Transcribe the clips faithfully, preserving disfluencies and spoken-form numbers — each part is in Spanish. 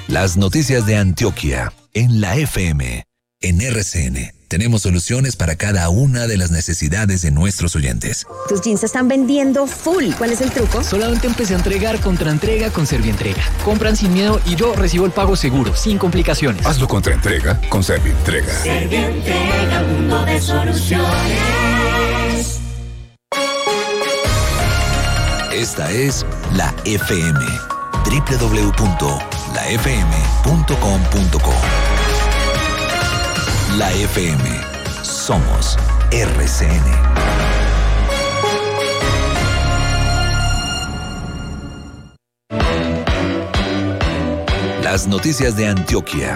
Las noticias de Antioquia en la F M. En R C N tenemos soluciones para cada una de las necesidades de nuestros oyentes. Tus jeans se están vendiendo full. ¿Cuál es el truco? Solamente empecé a entregar contra entrega con Servientrega. Compran sin miedo y yo recibo el pago seguro, sin complicaciones. Hazlo contra entrega con Servientrega. Servientrega, mundo de soluciones. Esta es la F M. doble u doble u doble u punto la f m punto com punto co. La F M. Somos R C N. Las noticias de Antioquia.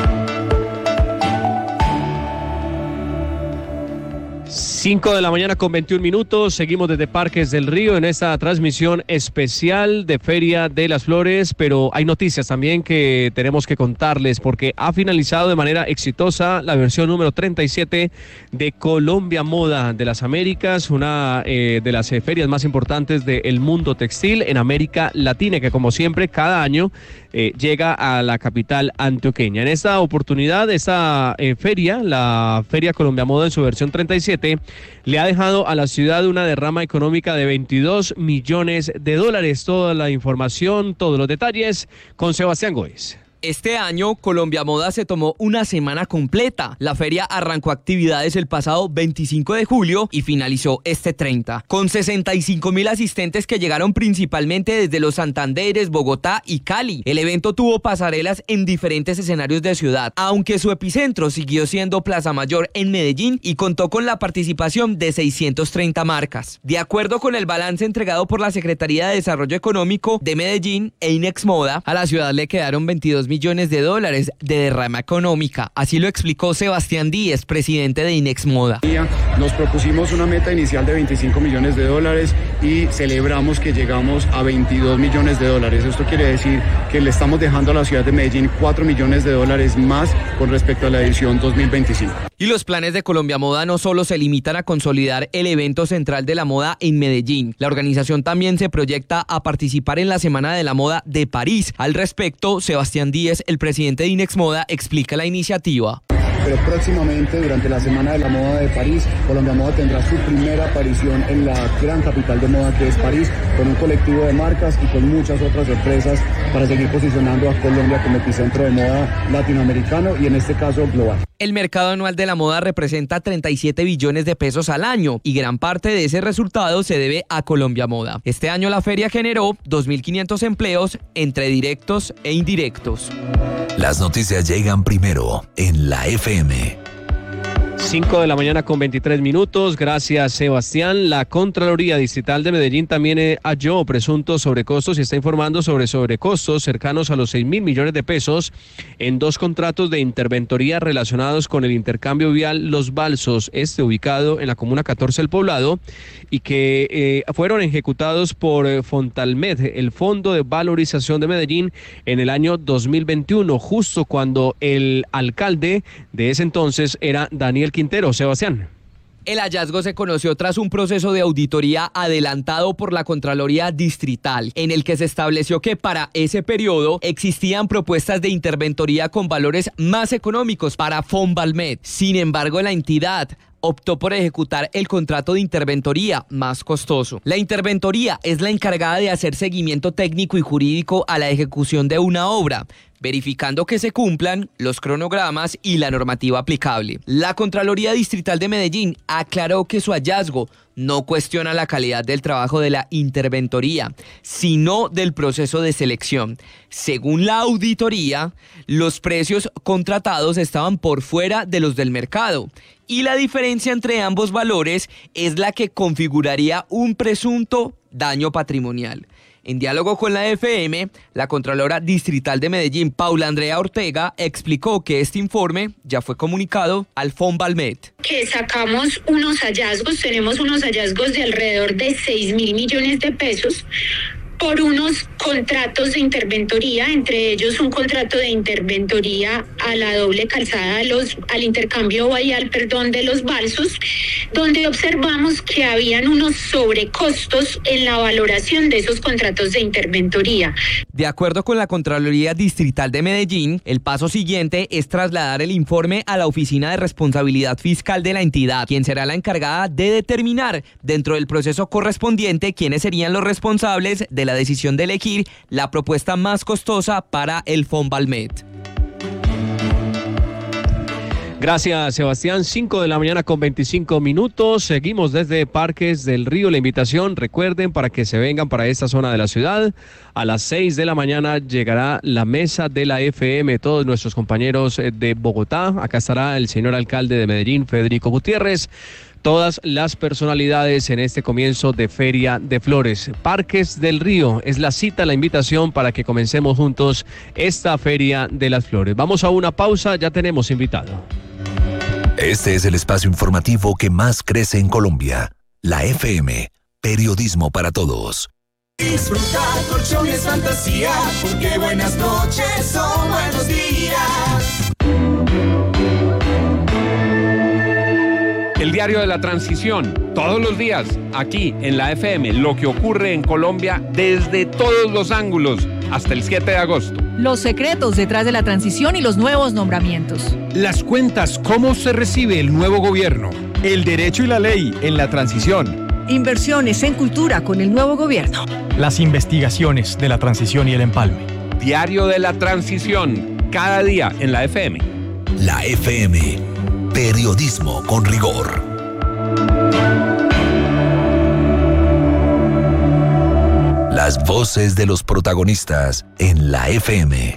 cinco de la mañana con veintiún minutos, seguimos desde Parques del Río en esta transmisión especial de Feria de las Flores, pero hay noticias también que tenemos que contarles porque ha finalizado de manera exitosa la versión número treinta y siete de Colombia Moda de las Américas, una eh, de las eh, ferias más importantes del mundo textil en América Latina, que como siempre cada año eh, llega a la capital antioqueña. En esta oportunidad, esta eh, feria, la Feria Colombia Moda en su versión treinta y siete, le ha dejado a la ciudad una derrama económica de veintidós millones de dólares. Toda la información, todos los detalles con Sebastián Góez. Este año, Colombia Moda se tomó una semana completa. La feria arrancó actividades el pasado veinticinco de julio y finalizó este treinta, con sesenta y cinco mil asistentes que llegaron principalmente desde los Santanderes, Bogotá y Cali. El evento tuvo pasarelas en diferentes escenarios de ciudad, aunque su epicentro siguió siendo Plaza Mayor en Medellín y contó con la participación de seiscientas treinta marcas. De acuerdo con el balance entregado por la Secretaría de Desarrollo Económico de Medellín e Inex Moda, a la ciudad le quedaron veintidós millones de dólares de derrama económica. Así lo explicó Sebastián Díez, presidente de Inex Moda. Nos propusimos una meta inicial de veinticinco millones de dólares y celebramos que llegamos a veintidós millones de dólares. Esto quiere decir que le estamos dejando a la ciudad de Medellín cuatro millones de dólares más con respecto a la edición dos mil veinticinco. Y los planes de Colombia Moda no solo se limitan a consolidar el evento central de la moda en Medellín. La organización también se proyecta a participar en la Semana de la Moda de París. Al respecto, Sebastián Díez, el presidente de Inex Moda, explica la iniciativa. Pero próximamente, durante la Semana de la Moda de París, Colombia Moda tendrá su primera aparición en la gran capital de moda que es París, con un colectivo de marcas y con muchas otras sorpresas para seguir posicionando a Colombia como epicentro de moda latinoamericano y en este caso global. El mercado anual de la moda representa treinta y siete billones de pesos al año y gran parte de ese resultado se debe a Colombia Moda. Este año la feria generó dos mil quinientos empleos entre directos e indirectos. Las noticias llegan primero en la F M. cinco de la mañana con veintitrés minutos. Gracias, Sebastián. La Contraloría Distrital de Medellín también eh, halló presuntos sobrecostos y está informando sobre sobrecostos cercanos a los seis mil millones de pesos en dos contratos de interventoría relacionados con el intercambio vial Los Balsos, este ubicado en la comuna catorce del Poblado, y que eh, fueron ejecutados por eh, Fontalmed, el Fondo de Valorización de Medellín, en el año dos mil veintiuno, justo cuando el alcalde de ese entonces era Daniel Quintero. Sebastián. El hallazgo se conoció tras un proceso de auditoría adelantado por la Contraloría Distrital, en el que se estableció que para ese periodo existían propuestas de interventoría con valores más económicos para Fonvalmed. Sin embargo, la entidad optó por ejecutar el contrato de interventoría más costoso. La interventoría es la encargada de hacer seguimiento técnico y jurídico a la ejecución de una obra, verificando que se cumplan los cronogramas y la normativa aplicable. La Contraloría Distrital de Medellín aclaró que su hallazgo no cuestiona la calidad del trabajo de la interventoría, sino del proceso de selección. Según la auditoría, los precios contratados estaban por fuera de los del mercado, y la diferencia entre ambos valores es la que configuraría un presunto daño patrimonial. En diálogo con la F M, la Contralora Distrital de Medellín, Paula Andrea Ortega, explicó que este informe ya fue comunicado al Fonvalmed. Que sacamos unos hallazgos, tenemos unos hallazgos de alrededor de seis mil millones de pesos por unos contratos de interventoría, entre ellos un contrato de interventoría a la doble calzada, a los, al intercambio vial, perdón, de los balsos, donde observamos que habían unos sobrecostos en la valoración de esos contratos de interventoría. De acuerdo con la Contraloría Distrital de Medellín, el paso siguiente es trasladar el informe a la Oficina de Responsabilidad Fiscal de la entidad, quien será la encargada de determinar dentro del proceso correspondiente quiénes serían los responsables de la decisión de elegir la propuesta más costosa para el Fonvalmet. Gracias, Sebastián. cinco de la mañana con veinticinco minutos. Seguimos desde Parques del Río. La invitación, recuerden, para que se vengan para esta zona de la ciudad. A las seis de la mañana llegará la mesa de la F M. Todos nuestros compañeros de Bogotá. Acá estará el señor alcalde de Medellín, Federico Gutiérrez. Todas las personalidades en este comienzo de Feria de Flores. Parques del Río es la cita, la invitación para que comencemos juntos esta Feria de las Flores. Vamos a una pausa, ya tenemos invitado. Este es el espacio informativo que más crece en Colombia. La F M, periodismo para todos. Disfrutar colchones fantasía, porque buenas noches son buenos días. El diario de la transición, todos los días, aquí en la F M, lo que ocurre en Colombia desde todos los ángulos, hasta el siete de agosto. Los secretos detrás de la transición y los nuevos nombramientos. Las cuentas, cómo se recibe el nuevo gobierno. El derecho y la ley en la transición. Inversiones en cultura con el nuevo gobierno. Las investigaciones de la transición y el empalme. Diario de la transición, cada día en la F M. La F M, periodismo con rigor. Las voces de los protagonistas en la F M.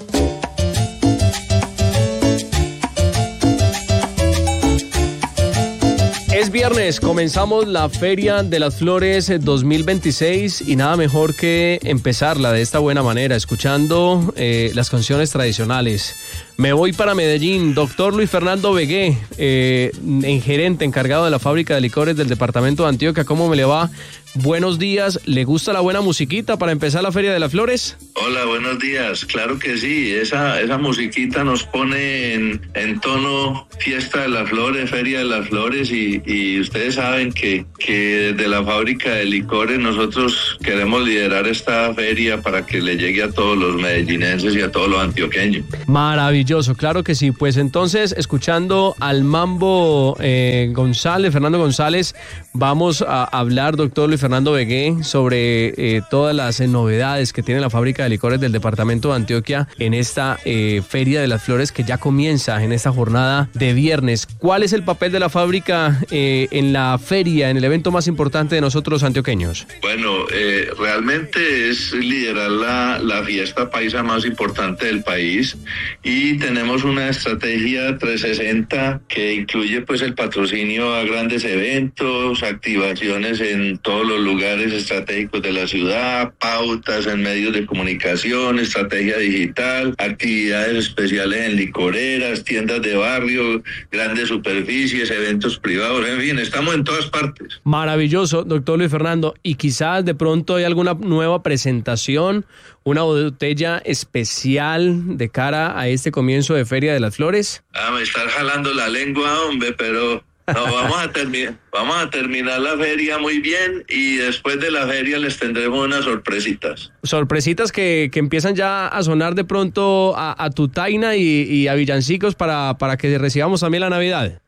Es viernes, comenzamos la Feria de las Flores dos mil veintiséis y nada mejor que empezarla de esta buena manera, escuchando eh, las canciones tradicionales. Me voy para Medellín. Doctor Luis Fernando Vegué, eh, en gerente encargado de la fábrica de licores del departamento de Antioquia, ¿cómo me le va? Buenos días, ¿le gusta la buena musiquita para empezar la Feria de las Flores? Hola, buenos días, claro que sí, esa, esa musiquita nos pone en, en tono Fiesta de las Flores, Feria de las Flores y, y ustedes saben que, que desde la fábrica de licores nosotros queremos liderar esta feria para que le llegue a todos los medellinenses y a todos los antioqueños. Maravilloso, claro que sí, pues entonces escuchando al Mambo eh, González, Fernando González, vamos a hablar, doctor Luis Fernando Vegué, sobre eh, todas las eh, novedades que tiene la fábrica de licores del departamento de Antioquia en esta eh, Feria de las Flores que ya comienza en esta jornada de viernes. ¿Cuál es el papel de la fábrica eh, en la feria, en el evento más importante de nosotros antioqueños? Bueno, eh, realmente es liderar la, la fiesta paisa más importante del país y tenemos una estrategia trescientos sesenta que incluye pues el patrocinio a grandes eventos, activaciones en todos los lugares estratégicos de la ciudad, pautas en medios de comunicación, estrategia digital, actividades especiales en licoreras, tiendas de barrio, grandes superficies, eventos privados, en fin, estamos en todas partes. Maravilloso, doctor Luis Fernando. Y quizás de pronto hay alguna nueva presentación, una botella especial de cara a este comienzo de Feria de las Flores. Ah, me estás jalando la lengua, hombre, pero... No, vamos a, termi- vamos a terminar la feria muy bien y después de la feria les tendremos unas sorpresitas. Sorpresitas que, que empiezan ya a sonar de pronto a, a Tutaina y, y a Villancicos para, para que recibamos también la Navidad.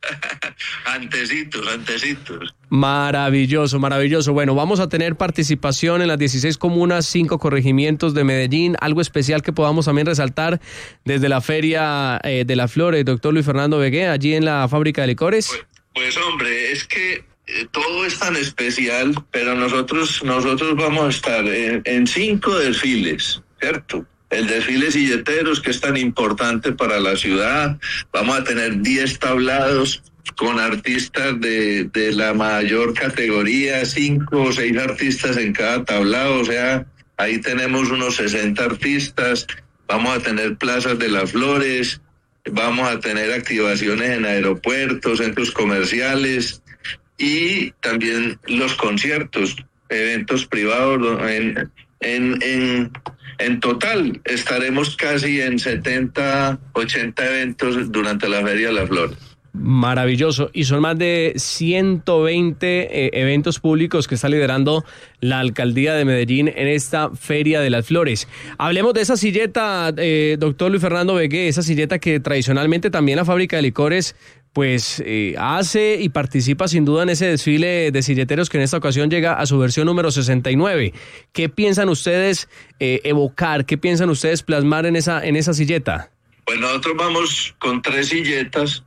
Antecitos, antecitos. Maravilloso, maravilloso. Bueno, vamos a tener participación en las dieciséis comunas, cinco corregimientos de Medellín. Algo especial que podamos también resaltar desde la Feria eh, de las Flores, doctor Luis Fernando Vegué, allí en la fábrica de licores. Pues, pues hombre, es que eh, todo es tan especial, pero nosotros, nosotros vamos a estar en, en cinco desfiles, ¿cierto? El desfile Silleteros, que es tan importante para la ciudad. Vamos a tener diez tablados con artistas de, de la mayor categoría, cinco o seis artistas en cada tablado, o sea, ahí tenemos unos sesenta artistas. Vamos a tener plazas de las flores, vamos a tener activaciones en aeropuertos, centros comerciales y también los conciertos, eventos privados en, En, en, en total estaremos casi en setenta, ochenta eventos durante la Feria de las Flores. Maravilloso. Y son más de ciento veinte eh, eventos públicos que está liderando la alcaldía de Medellín en esta Feria de las Flores. Hablemos de esa silleta, eh, doctor Luis Fernando Vegué, esa silleta que tradicionalmente también la fábrica de licores pues eh, hace y participa sin duda en ese desfile de silleteros que en esta ocasión llega a su versión número sesenta y nueve. ¿Qué piensan ustedes eh, evocar? ¿Qué piensan ustedes plasmar en esa, en esa silleta? Pues nosotros vamos con tres silletas.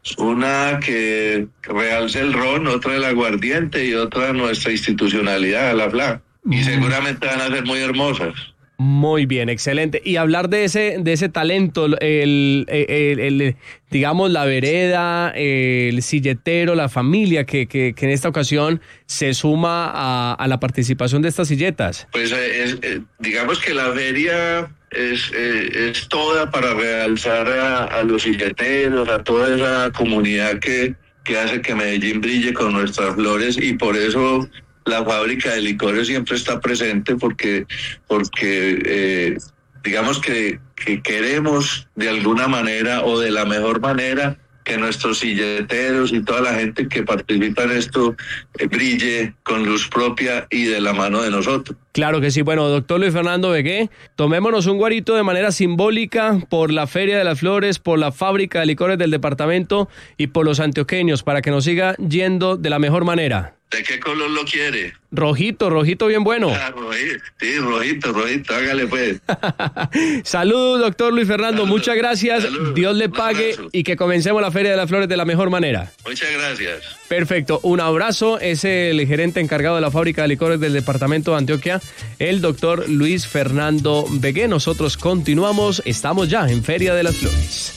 Una que realce el ron, otra el aguardiente y otra nuestra institucionalidad, la F L A. Y seguramente van a ser muy hermosas. Muy bien, excelente. Y hablar de ese, de ese talento, el, el, el, el digamos, la vereda, el silletero, la familia que, que, que en esta ocasión se suma a, a la participación de estas silletas. Pues es, es, digamos que la feria es, es, es toda para realzar a, a los silleteros, a toda esa comunidad que, que hace que Medellín brille con nuestras flores, y por eso la fábrica de licores siempre está presente, porque, porque eh, digamos que, que queremos de alguna manera o de la mejor manera que nuestros silleteros y toda la gente que participa en esto eh, brille con luz propia y de la mano de nosotros. Claro que sí. Bueno, doctor Luis Fernando Vegué, tomémonos un guarito de manera simbólica por la Feria de las Flores, por la fábrica de licores del departamento y por los antioqueños, para que nos siga yendo de la mejor manera. ¿De qué color lo quiere? Rojito, rojito bien bueno. Ah, rojito, sí, rojito, rojito, hágale pues. Saludos, doctor Luis Fernando, Salud. Muchas gracias. Salud. Dios le pague y que comencemos la Feria de las Flores de la mejor manera. Muchas gracias. Perfecto, un abrazo. Es el gerente encargado de la fábrica de licores del departamento de Antioquia, el doctor Luis Fernando Vegué. Nosotros continuamos, estamos ya en Feria de las Flores.